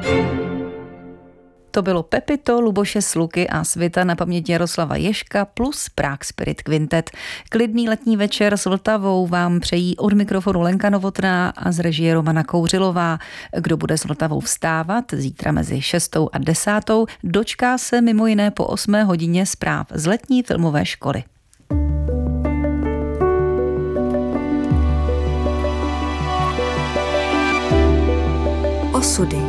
To bylo Pepito, Luboše Sluky a Svita na paměť Jaroslava Ježka plus Prague Spirit Quintet. Klidný letní večer s Vltavou vám přejí od mikrofonu Lenka Novotná a z režie Romana Kouřilová. Kdo bude s Vltavou vstávat zítra mezi 6. a 10. dočká se mimo jiné po 8 hodině zpráv z letní filmové školy. Osudy.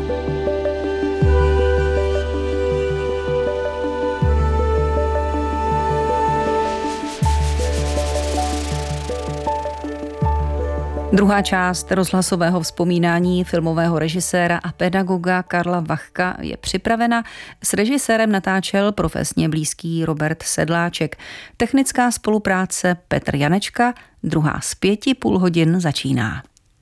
Druhá část rozhlasového vzpomínání filmového režiséra a pedagoga Karla Vachka je připravena. S režisérem natáčel profesně blízký Robert Sedláček. Technická spolupráce Petr Janečka, druhá z 5,5 hodin začíná.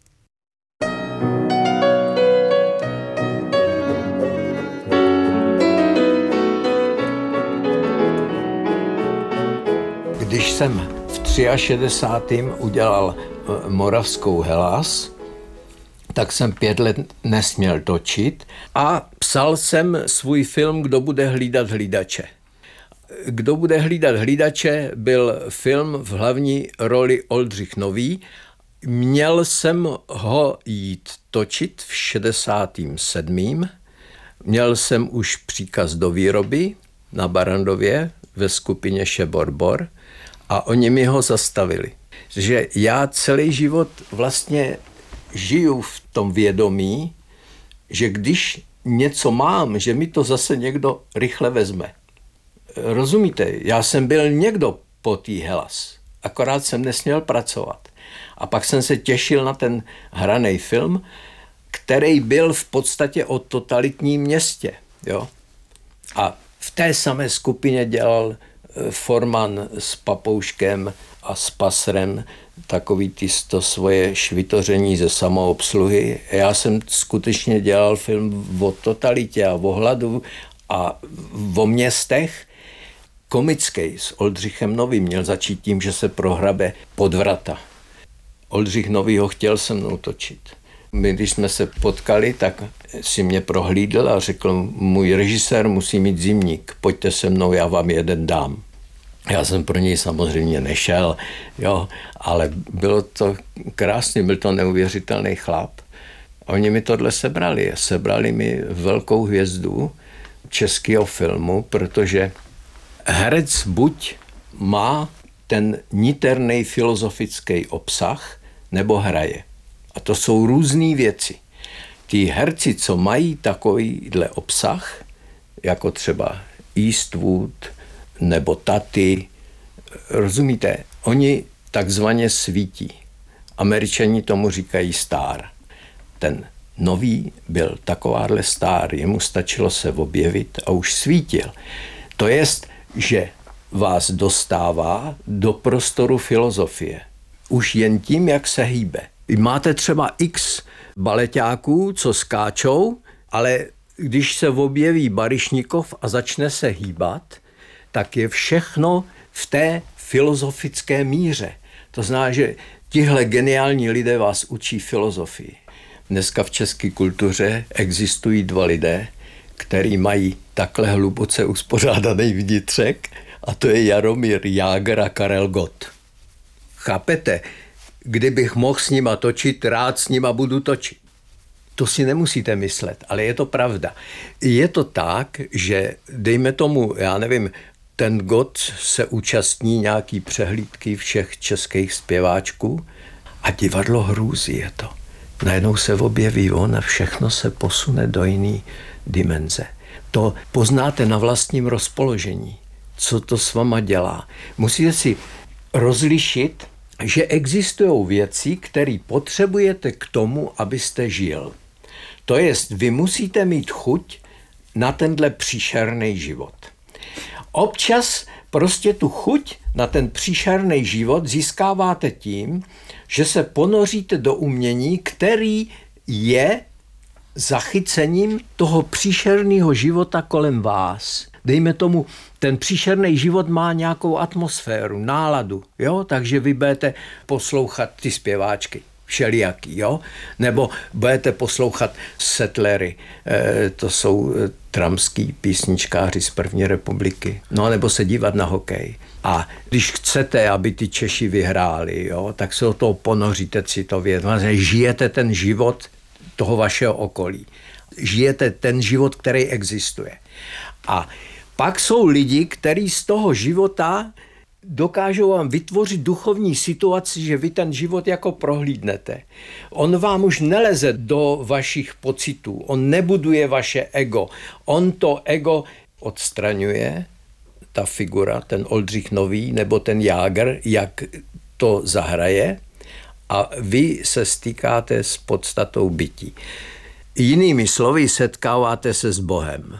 Když jsem v 63. udělal Moravskou Hellas, tak jsem 5 let nesměl točit a psal jsem svůj film Kdo bude hlídat hlídače. Kdo bude hlídat hlídače byl film v hlavní roli Oldřich Nový. Měl jsem ho jít točit v 67. Měl jsem už příkaz do výroby na Barrandově ve skupině Šebor-Bor a oni mi ho zastavili. Že já celý život vlastně žiju v tom vědomí, že když něco mám, že mi to zase někdo rychle vezme. Rozumíte? Já jsem byl někdo po té Hellas, akorát jsem nesměl pracovat. A pak jsem se těšil na ten hraný film, který byl v podstatě o totalitním městě. Jo? A v té samé skupině dělal Forman s Papouškem a s Pasrem takový to svoje švitoření ze samoobsluhy. Já jsem skutečně dělal film o totalitě a o hladu a o městech. Komický s Oldřichem Novým měl začít tím, že se prohrabe Podvrata. Oldřich Nový ho chtěl se mnou točit. My, když jsme se potkali, tak si mě prohlídl a řekl, můj režisér musí mít zimník, pojďte se mnou, já vám jeden dám. Já jsem pro něj samozřejmě nešel, jo, ale bylo to krásný, byl to neuvěřitelný chlap. Oni mi tohle sebrali. Sebrali mi velkou hvězdu českého filmu, protože herec buď má ten niterný filozofický obsah, nebo hraje. A to jsou různé věci. Tí herci, co mají takovýhle obsah, jako třeba Eastwood nebo Taty, rozumíte, oni takzvaně svítí. Američani tomu říkají star. Ten Nový byl takováhle star, jemu stačilo se objevit a už svítil. To jest, že vás dostává do prostoru filozofie. Už jen tím, jak se hýbe. Máte třeba x baleťáků, co skáčou, ale když se objeví Baryšnikov a začne se hýbat, tak je všechno v té filozofické míře. To znamená, že tihle geniální lidé vás učí filozofii. Dneska v české kultuře existují 2 lidé, který mají takhle hluboce uspořádaný vnitřek, a to je Jaromír Jágr a Karel Gott. Chápete? Kdybych mohl s nima točit, rád s nima budu točit. To si nemusíte myslet, ale je to pravda. Je to tak, že dejme tomu, já nevím, ten Gott se účastní nějaký přehlídky všech českých zpěváčků a divadlo hrůzy je to. Najednou se objeví on a všechno se posune do jiné dimenze. To poznáte na vlastním rozpoložení, co to s váma dělá. Musíte si rozlišit, že existují věci, které potřebujete k tomu, abyste žil. To jest, vy musíte mít chuť na tenhle příšerný život. Občas prostě tu chuť na ten příšerný život získáváte tím, že se ponoříte do umění, který je zachycením toho příšerného života kolem vás. Dejme tomu, ten příšerný život má nějakou atmosféru, náladu, jo? Takže vy budete poslouchat ty zpěváčky. všelijaký, jo? Nebo budete poslouchat Settlery, to jsou trumpský písničkáři z první republiky, no nebo se dívat na hokej. A když chcete, aby ty Češi vyhráli, jo, tak se do toho ponoříte citově, žijete ten život toho vašeho okolí. Žijete ten život, který existuje. A pak jsou lidi, kteří z toho života dokážou vám vytvořit duchovní situaci, že vy ten život jako prohlídnete. On vám už neleze do vašich pocitů, on nebuduje vaše ego. On to ego odstraňuje, ta figura, ten Oldřich Nový nebo ten Jágr, jak to zahraje a vy se stýkáte s podstatou bytí. Jinými slovy, setkáváte se s Bohem.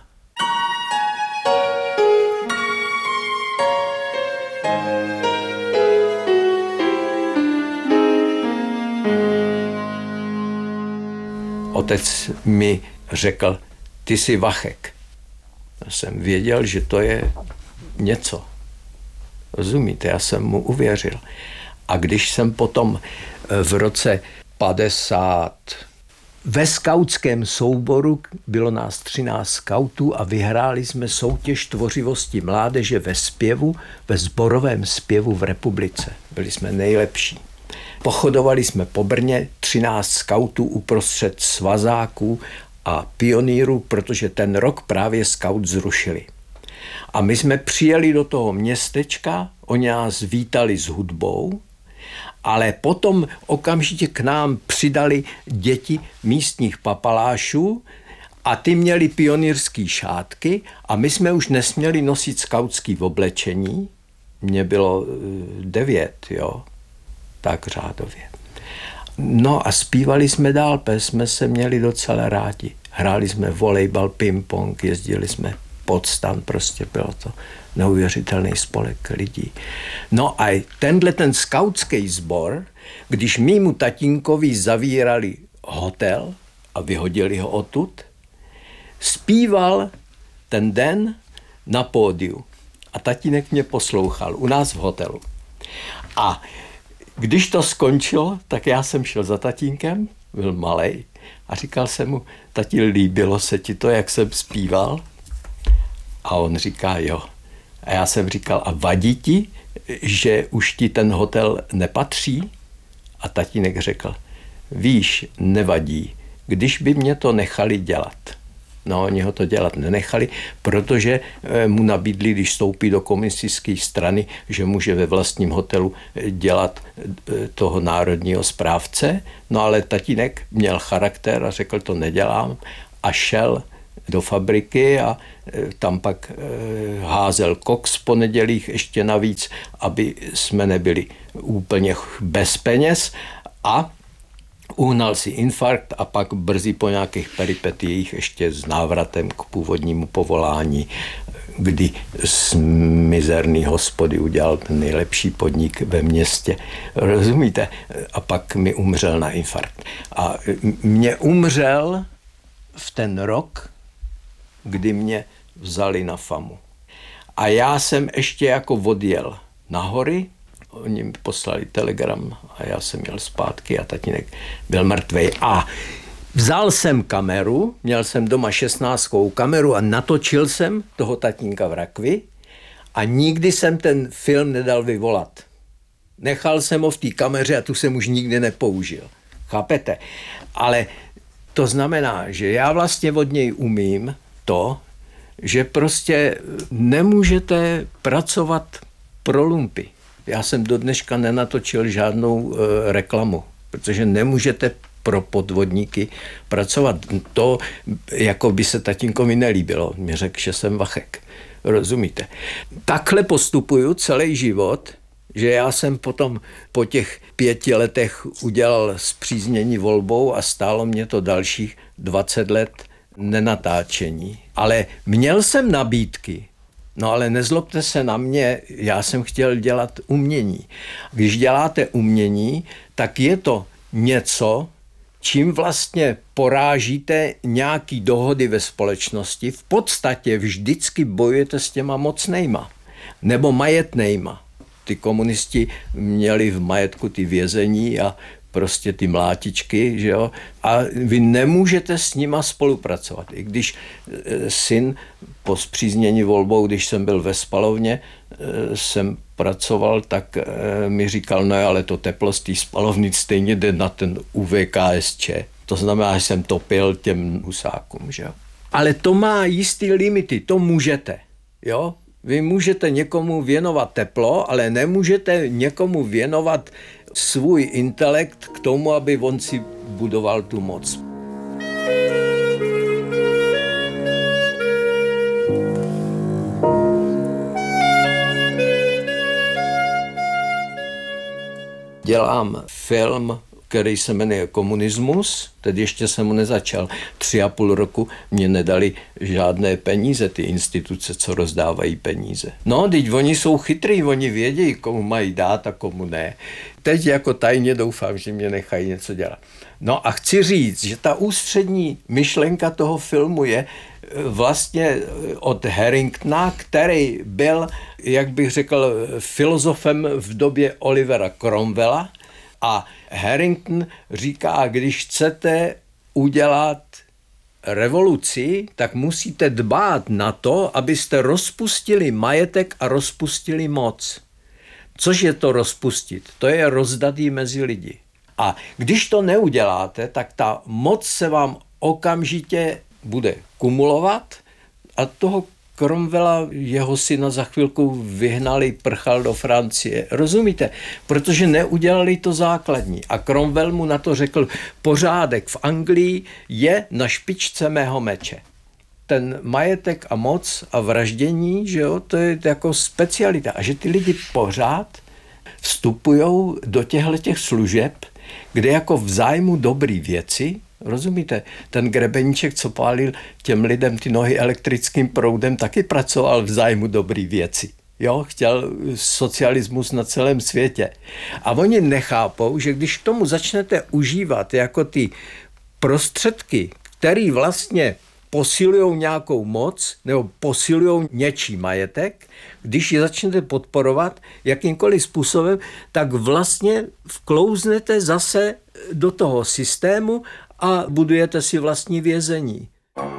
Otec mi řekl, ty jsi Vachek. Já jsem věděl, že to je něco. Rozumíte, já jsem mu uvěřil. A když jsem potom v roce 50 ve skautském souboru, bylo nás 13 skautů a vyhráli jsme soutěž tvořivosti mládeže ve zpěvu, ve sborovém zpěvu v republice. Byli jsme nejlepší. Pochodovali jsme po Brně, 13 skautů uprostřed svazáků a pionýrů, protože ten rok právě skaut zrušili. A my jsme přijeli do toho městečka, oni nás vítali s hudbou, ale potom okamžitě k nám přidali děti místních papalášů a ty měli pionýrský šátky a my jsme už nesměli nosit skautský oblečení. Mně bylo 9, jo, tak řádově. No a zpívali jsme dál, jsme se měli docela rádi. Hráli jsme volejbal, ping-pong, jezdili jsme pod stan, prostě bylo to neuvěřitelný spolek lidí. No a tenhle ten skautský sbor, když mému tatínkovi zavírali hotel a vyhodili ho odtud, zpíval ten den na pódiu. A tatínek mě poslouchal u nás v hotelu. A když to skončilo, tak já jsem šel za tatínkem, byl malej, a říkal jsem mu, tati, líbilo se ti to, jak jsem zpíval? A on říká, jo. A já jsem říkal, a vadí ti, že už ti ten hotel nepatří? A tatínek řekl, víš, nevadí, když by mě to nechali dělat. No, oni ho to dělat nenechali, protože mu nabídli, když vstoupí do komunistické strany, že může ve vlastním hotelu dělat toho národního správce. No ale tatínek měl charakter a řekl, to nedělám a šel do fabriky a tam pak házel koks po nedělích ještě navíc, aby jsme nebyli úplně bez peněz a uhnal si infarkt a pak brzy po nějakých peripetiích ještě s návratem k původnímu povolání, kdy z mizerný hospody udělal ten nejlepší podnik ve městě. Rozumíte? A pak mi umřel na infarkt. A mě umřel v ten rok, kdy mě vzali na FAMu. A já jsem ještě jako odjel na hory, oni mi poslali telegram a já jsem jel zpátky a tatínek byl mrtvej. A vzal jsem kameru, měl jsem doma 16 kameru a natočil jsem toho tatínka v rakvi a nikdy jsem ten film nedal vyvolat. Nechal jsem ho v té kameře a tu jsem už nikdy nepoužil. Chápete? Ale to znamená, že já vlastně od něj umím to, že prostě nemůžete pracovat pro lumpy. Já jsem do dneška nenatočil žádnou reklamu, protože nemůžete pro podvodníky pracovat. To, jako by se tatínkovi nelíbilo. Mě řekl, že jsem Vachek. Rozumíte? Takhle postupuju celý život, že já jsem potom po těch 5 letech udělal spříznění volbou a stálo mě to dalších 20 let nenatáčení. Ale měl jsem nabídky. No ale nezlobte se na mě, já jsem chtěl dělat umění. Když děláte umění, tak je to něco, čím vlastně porážíte nějaký dohody ve společnosti. V podstatě vždycky bojujete s těma mocnejma nebo majetnejma. Ty komunisti měli v majetku ty vězení a prostě ty mlátičky, že jo, a vy nemůžete s nima spolupracovat. I když syn po spříznění volbou, když jsem byl ve spalovně, jsem pracoval, tak mi říkal, no ale to teplo z té spalovny stejně jde na ten UVKSČ. To znamená, že jsem topil těm husákům, že jo. Ale to má jistý limity, to můžete, jo. Vy můžete někomu věnovat teplo, ale nemůžete někomu věnovat svůj intelekt k tomu, aby on si budoval tu moc. Dělám film, který se jmenuje Komunismus, teď ještě jsem ho nezačal. 3,5 roku mě nedali žádné peníze, ty instituce, co rozdávají peníze. No, teď oni jsou chytrý, oni vědí, komu mají dát a komu ne. Teď jako tajně doufám, že mě nechají něco dělat. No a chci říct, že ta ústřední myšlenka toho filmu je vlastně od Harringtona, který byl, jak bych řekl, filozofem v době Olivera Cromwella. A Harrington říká, když chcete udělat revoluci, tak musíte dbát na to, abyste rozpustili majetek a rozpustili moc. Což je to rozpustit? To je rozdat ji mezi lidi. A když to neuděláte, tak ta moc se vám okamžitě bude kumulovat a toho Cromwella, jeho syna za chvilku vyhnali, prchal do Francie. Rozumíte? Protože neudělali to základní. A Cromwell mu na to řekl, pořádek v Anglii je na špičce mého meče. Ten majetek a moc a vraždění, že jo, to je jako specialita. A že ty lidi pořád vstupujou do těchto služeb, kde jako v zájmu dobrý věci, rozumíte, ten Grebeníček, co pálil těm lidem ty nohy elektrickým proudem, taky pracoval v zájmu dobrý věci. Jo, chtěl socialismus na celém světě. A oni nechápou, že když k tomu začnete užívat jako ty prostředky, které vlastně posilují nějakou moc nebo posilují něčí majetek, když je začnete podporovat jakýmkoliv způsobem, tak vlastně vklouznete zase do toho systému a budujete si vlastní vězení.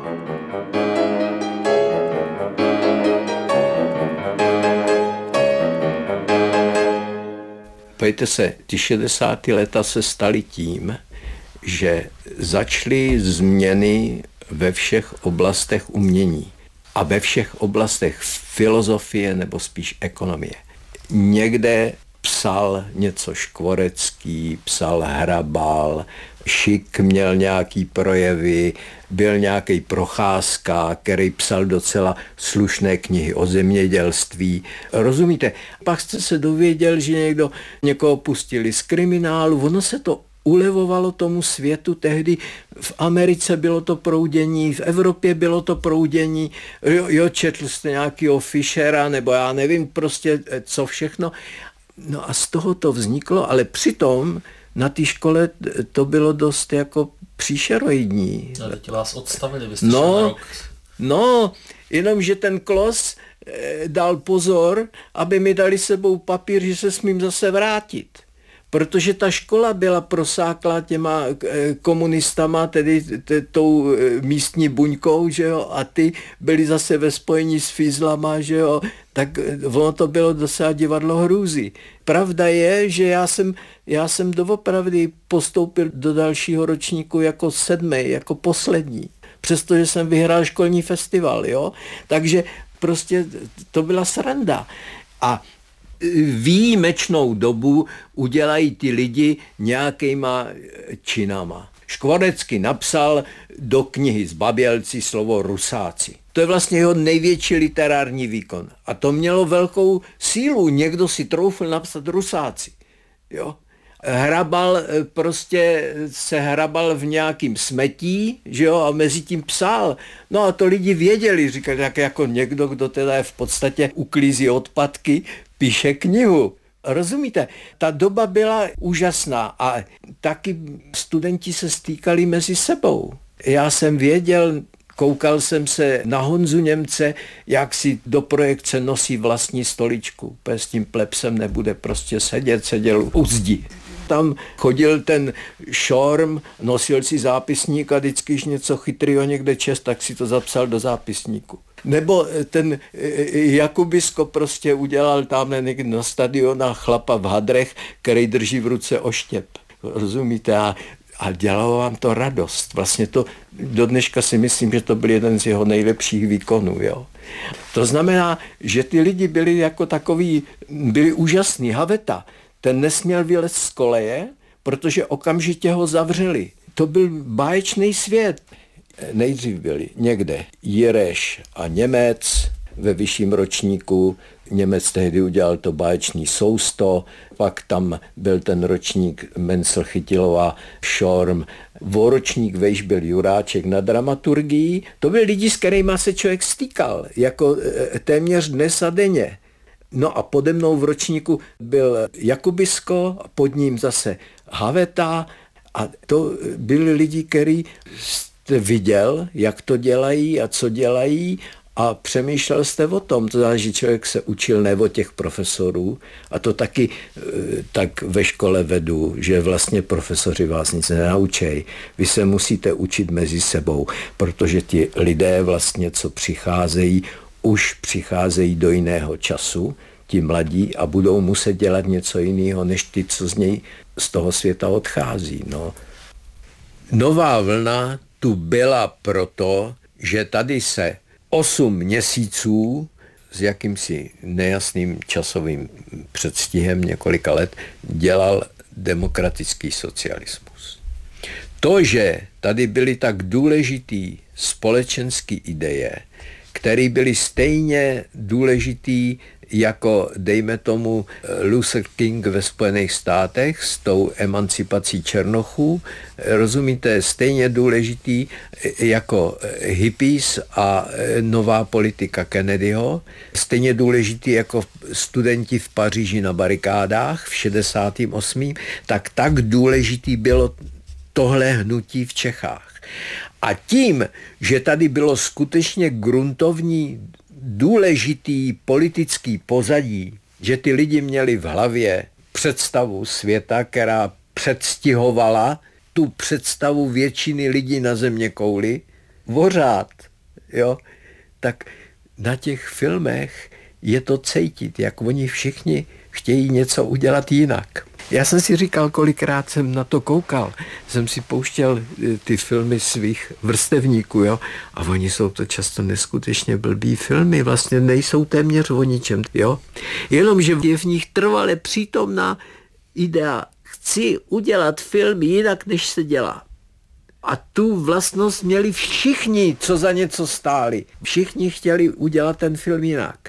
Pojďte se, ty 60. leta se staly tím, že začaly změny ve všech oblastech umění a ve všech oblastech filozofie nebo spíš ekonomie. Někde psal něco Škvorecký, psal Hrabal, Šik měl nějaký projevy, byl nějaký Procházka, který psal docela slušné knihy o zemědělství. Rozumíte? Pak jste se dověděl, že někoho pustili z kriminálu, ono se to ulevovalo tomu světu tehdy. V Americe bylo to proudění, v Evropě bylo to proudění, jo, četl jste nějakého Fischera, nebo já nevím prostě co všechno. No a z toho to vzniklo, ale přitom na té škole to bylo dost jako příšeroidní. A teď vás odstavili, vy jste šel na rok. No, jenomže ten Klos dal pozor, aby mi dali sebou papír, že se smím zase vrátit. Protože ta škola byla prosáklá těma komunistama, tedy tou místní buňkou, že jo, a ty byli zase ve spojení s fízlama, že jo, tak ono to bylo docela divadlo hrůzy. Pravda je, že já jsem doopravdy postoupil do dalšího ročníku jako 7., jako poslední, přestože jsem vyhrál školní festival, jo, takže prostě to byla sranda. A výjimečnou dobu udělají ty lidi nějakýma činama. Škvorecký napsal do knihy Zbabělci slovo Rusáci. To je vlastně jeho největší literární výkon. A to mělo velkou sílu. Někdo si troufl napsat Rusáci. Jo? Hrabal prostě se hrabal v nějakým smetí, že jo, a mezi tím psal. No a to lidi věděli, říkali, tak jako někdo, kdo teda je v podstatě uklízí odpadky, píše knihu. Rozumíte? Ta doba byla úžasná a taky studenti se stýkali mezi sebou. Já jsem věděl, koukal jsem se na Honzu Němce, jak si do projekce nosí vlastní stoličku. S tím plebsem nebude prostě sedět, seděl u zdi. Tam chodil ten Šorm, nosil si zápisník a vždycky, když něco chytrýho někde čest, tak si to zapsal do zápisníku. Nebo ten Jakubisko prostě udělal tamhle někde na stadionách chlapa v hadrech, který drží v ruce oštěp. Rozumíte? A dělalo vám to radost. Vlastně to do dneška si myslím, že to byl jeden z jeho nejlepších výkonů. Jo? To znamená, že ty lidi byli jako takový, byli úžasný. Haveta, ten nesměl vylet z koleje, protože okamžitě ho zavřeli. To byl báječný svět. Nejdřív byli někde Jireš a Němec ve vyšším ročníku. Němec tehdy udělal to báječný Sousto, pak tam byl ten ročník Mencel, Chytilová, Šorm, ročník vejš byl Juráček na dramaturgii. To byli lidi, s kterými se člověk stýkal, jako téměř dnes a denně. No a pode mnou v ročníku byl Jakubisko, pod ním zase Haveta a to byli lidi, který jste viděl, jak to dělají a co dělají a přemýšlel jste o tom. To znamená, že člověk se učil ne od těch profesorů a to taky tak ve škole vedu, že vlastně profesoři vás nic nenaučejí. Vy se musíte učit mezi sebou, protože ti lidé vlastně, co přicházejí, už přicházejí do jiného času, ti mladí, a budou muset dělat něco jiného, než ty, co z toho světa odchází. No. Nová vlna tu byla proto, že tady se 8 měsíců s jakýmsi nejasným časovým předstihem několika let dělal demokratický socialismus. To, že tady byly tak důležitý společenský ideje, které byly stejně důležitý jako, dejme tomu, Luther King ve Spojených státech s tou emancipací černochů, rozumíte, stejně důležitý jako hippies a nová politika Kennedyho, stejně důležitý jako studenti v Paříži na barikádách v 68. Tak důležitý bylo tohle hnutí v Čechách. A tím, že tady bylo skutečně gruntovní důležitý politický pozadí, že ty lidi měli v hlavě představu světa, která předstihovala tu představu většiny lidí na zeměkouli, pořád, jo, tak na těch filmech je to cítit, jak oni všichni chtějí něco udělat jinak. Já jsem si říkal, kolikrát jsem na to koukal, jsem si pouštěl ty filmy svých vrstevníků, jo, a oni jsou to často neskutečně blbý filmy, vlastně nejsou téměř o ničem, jo. Jenomže je v nich trvale přítomná idea, chci udělat film jinak, než se dělá. A tu vlastnost měli všichni, co za něco stáli. Všichni chtěli udělat ten film jinak.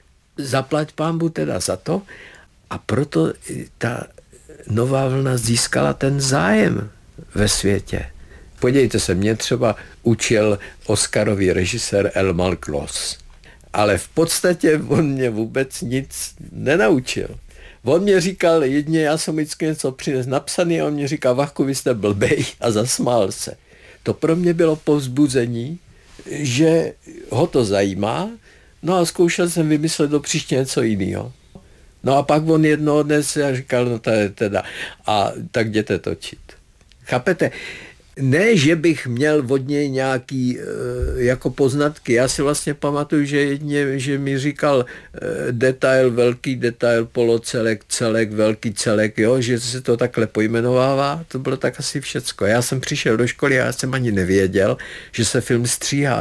Zaplať pánbu teda za to, a proto ta nová vlna získala ten zájem ve světě. Podívejte se, mě třeba učil Oscarový režisér Elmar Kloss, ale v podstatě on mě vůbec nic nenaučil. On mě říkal jedně, já jsem vždycky něco přines napsaný a on mě říkal, Vachku, vy jste blbej, a zasmál se. To pro mě bylo povzbuzení, že ho to zajímá, no a zkoušel jsem vymyslet do příště něco jiného. No a pak on jednoho dne a říkal, no to je teda, a tak jděte točit. Chápete? Ne, že bych měl od něj nějaký jako poznatky. Já si vlastně pamatuju, že mi říkal detail, velký detail, polocelek, celek, velký celek, jo, že se to takhle pojmenovává. To bylo tak asi všecko. Já jsem přišel do školy a já jsem ani nevěděl, že se film stříhá.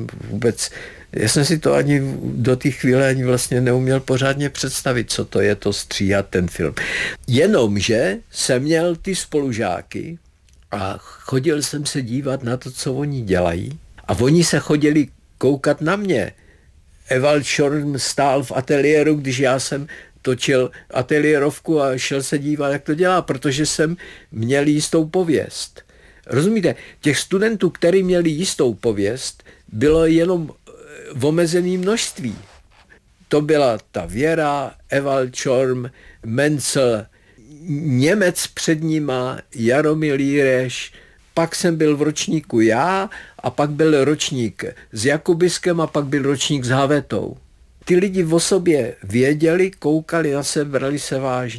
Já jsem si to ani do té chvíle ani vlastně neuměl pořádně představit, co to je to stříhat ten film. Jenomže jsem měl ty spolužáky a chodil jsem se dívat na to, co oni dělají, a oni se chodili koukat na mě. Ewald Schorm stál v ateliéru, když já jsem točil ateliérovku, a šel se dívat, jak to dělá, protože jsem měl jistou pověst. Rozumíte? Těch studentů, kteří měli jistou pověst, bylo jenom v omezeném množství. To byla ta Věra, Ewald Schorm, Mencel, Němec před nima, Jaromil Jireš, pak jsem byl v ročníku já, a pak byl ročník s Jakubiskem, a pak byl ročník s Havetou. Ty lidi o sobě věděli, koukali na sebe, brali se vážně.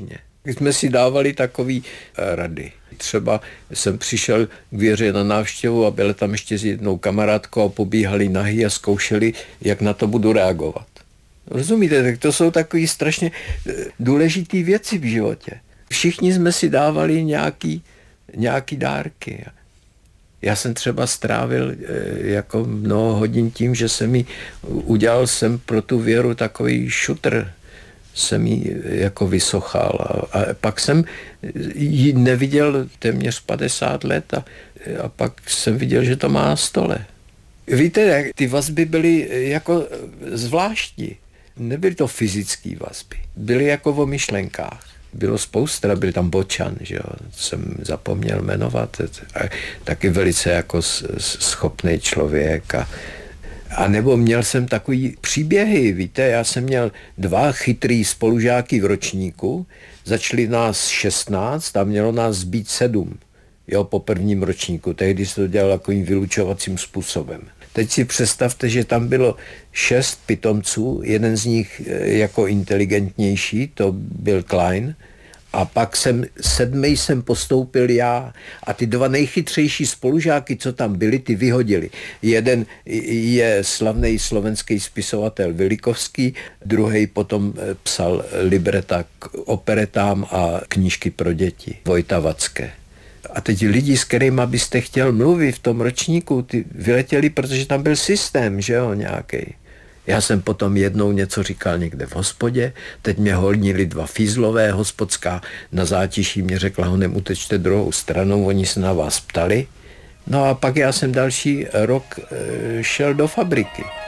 Jsme si dávali takový rady. Třeba jsem přišel k Věře na návštěvu a byla tam ještě s jednou kamarádkou a pobíhali nahý a zkoušeli, jak na to budu reagovat. Rozumíte, tak to jsou takové strašně důležité věci v životě. Všichni jsme si dávali nějaký dárky. Já jsem třeba strávil jako mnoho hodin tím, že udělal jsem pro tu Věru takový šutr, jsem jí jako vysochal a pak jsem ji neviděl téměř 50 let a pak jsem viděl, že to má na stole. Víte, ty vazby byly jako zvláštní. Nebyly to fyzické vazby, byly jako o myšlenkách. Bylo spousta, byl tam Bočan, že jo, jsem zapomněl jmenovat, taky velice jako schopný člověk a nebo měl jsem takový příběhy, víte, já jsem měl 2 chytrý spolužáky v ročníku, začali nás 16 a mělo nás být 7, jo, po prvním ročníku, tehdy se to dělalo takovým vylučovacím způsobem. Teď si představte, že tam bylo 6 pitomců, jeden z nich jako inteligentnější, to byl Klein, a pak 7. jsem postoupil já a ty 2 nejchytřejší spolužáky, co tam byli, ty vyhodili. Jeden je slavný slovenský spisovatel Vilikovský, druhý potom psal libreta k operetám a knížky pro děti, Vojta Vacké. A teď lidi, s kterými byste chtěl mluvit v tom ročníku, ty vyletěli, protože tam byl systém, že jo, nějaký. Já jsem potom jednou něco říkal někde v hospodě, teď mě holnili 2 fízlové, hospodská na zátiší mě řekla, honem utečte druhou stranou, oni se na vás ptali. No a pak já jsem další rok šel do fabriky.